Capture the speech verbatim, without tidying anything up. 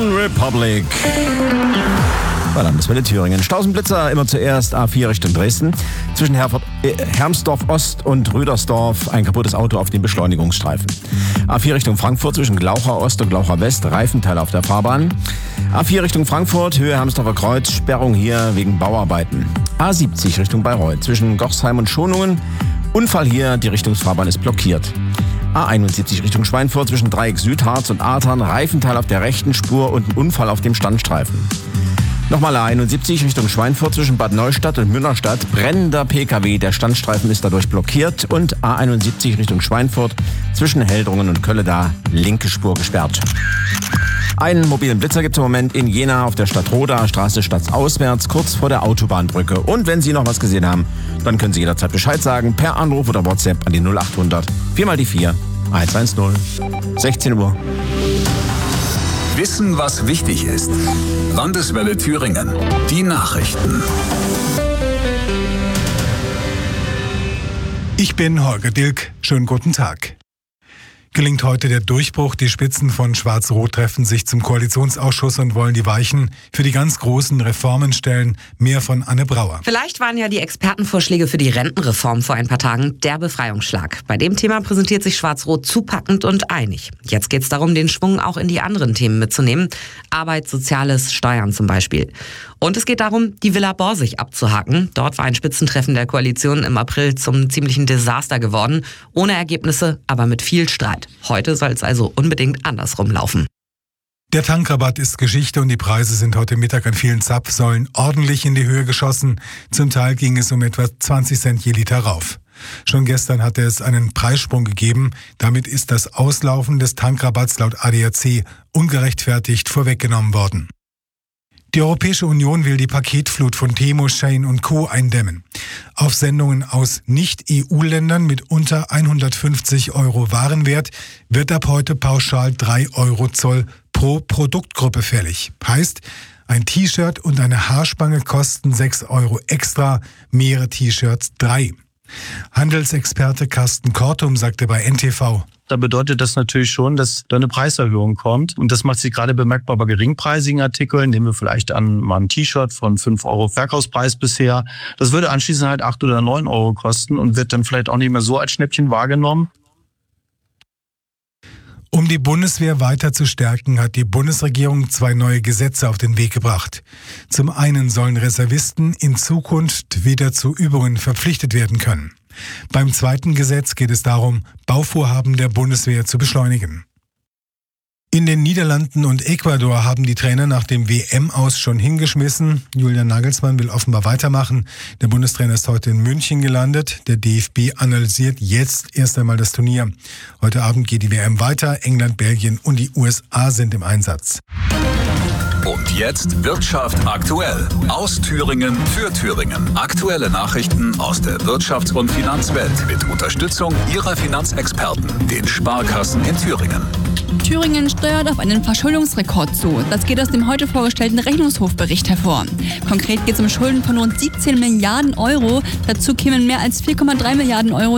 One Republic. Bei Landeswelle Thüringen. Stausenblitzer immer zuerst A vier Richtung Dresden. Zwischen Herford, äh, Hermsdorf Ost und Rüdersdorf ein kaputtes Auto auf dem Beschleunigungsstreifen. A vier Richtung Frankfurt zwischen Glaucher Ost und Glaucher West, Reifenteile auf der Fahrbahn. A vier Richtung Frankfurt, Höhe Hermsdorfer Kreuz, Sperrung hier wegen Bauarbeiten. A siebzig Richtung Bayreuth zwischen Gochsheim und Schonungen. Unfall hier, die Richtungsfahrbahn ist blockiert. A einundsiebzig Richtung Schweinfurt zwischen Dreieck Südharz und Artern, Reifenteil auf der rechten Spur und ein Unfall auf dem Standstreifen. Nochmal A einundsiebzig Richtung Schweinfurt zwischen Bad Neustadt und Münnerstadt. Brennender P K W, der Standstreifen ist dadurch blockiert. Und A einundsiebzig Richtung Schweinfurt zwischen Heldrungen und Kölleda, linke Spur gesperrt. Einen mobilen Blitzer gibt es im Moment in Jena auf der Stadtroda Straße stadtauswärts, kurz vor der Autobahnbrücke. Und wenn Sie noch was gesehen haben, dann können Sie jederzeit Bescheid sagen, per Anruf oder WhatsApp an die null achthundert vier mal die vier eins eins null. sechzehn Uhr. Wissen, was wichtig ist. Landeswelle Thüringen. Die Nachrichten. Ich bin Holger Dilk. Schönen guten Tag. Gelingt heute der Durchbruch. Die Spitzen von Schwarz-Rot treffen sich zum Koalitionsausschuss und wollen die Weichen für die ganz großen Reformen stellen. Mehr von Anne Brauer. Vielleicht waren ja die Expertenvorschläge für die Rentenreform vor ein paar Tagen der Befreiungsschlag. Bei dem Thema präsentiert sich Schwarz-Rot zupackend und einig. Jetzt geht es darum, den Schwung auch in die anderen Themen mitzunehmen. Arbeit, Soziales, Steuern zum Beispiel. Und es geht darum, die Villa Borsig abzuhaken. Dort war ein Spitzentreffen der Koalition im April zum ziemlichen Desaster geworden. Ohne Ergebnisse, aber mit viel Streit. Heute soll es also unbedingt andersrum laufen. Der Tankrabatt ist Geschichte und die Preise sind heute Mittag an vielen Zapfsäulen ordentlich in die Höhe geschossen. Zum Teil ging es um etwa zwanzig Cent je Liter rauf. Schon gestern hatte es einen Preissprung gegeben. Damit ist das Auslaufen des Tankrabatts laut A D A C ungerechtfertigt vorweggenommen worden. Die Europäische Union will die Paketflut von Temu, Shein und Co. eindämmen. Auf Sendungen aus Nicht-E U-Ländern mit unter hundertfünfzig Euro Warenwert wird ab heute pauschal drei Euro Zoll pro Produktgruppe fällig. Heißt, ein T-Shirt und eine Haarspange kosten sechs Euro extra, mehrere T-Shirts drei. Handelsexperte Carsten Kortum sagte bei N T V: Da bedeutet das natürlich schon, dass da eine Preiserhöhung kommt. Und das macht sich gerade bemerkbar bei geringpreisigen Artikeln. Nehmen wir vielleicht an, mal ein T-Shirt von fünf Euro Verkaufspreis bisher. Das würde anschließend halt acht oder neun Euro kosten und wird dann vielleicht auch nicht mehr so als Schnäppchen wahrgenommen. Um die Bundeswehr weiter zu stärken, hat die Bundesregierung zwei neue Gesetze auf den Weg gebracht. Zum einen sollen Reservisten in Zukunft wieder zu Übungen verpflichtet werden können. Beim zweiten Gesetz geht es darum, Bauvorhaben der Bundeswehr zu beschleunigen. In den Niederlanden und Ecuador haben die Trainer nach dem W M-Aus schon hingeschmissen. Julian Nagelsmann will offenbar weitermachen. Der Bundestrainer ist heute in München gelandet. Der D F B analysiert jetzt erst einmal das Turnier. Heute Abend geht die W M weiter. England, Belgien und die U S A sind im Einsatz. Und jetzt Wirtschaft aktuell. Aus Thüringen für Thüringen. Aktuelle Nachrichten aus der Wirtschafts- und Finanzwelt mit Unterstützung Ihrer Finanzexperten, den Sparkassen in Thüringen. Thüringen steuert auf einen Verschuldungsrekord zu. Das geht aus dem heute vorgestellten Rechnungshofbericht hervor. Konkret geht es um Schulden von rund siebzehn Milliarden Euro. Dazu kämen mehr als vier Komma drei Milliarden Euro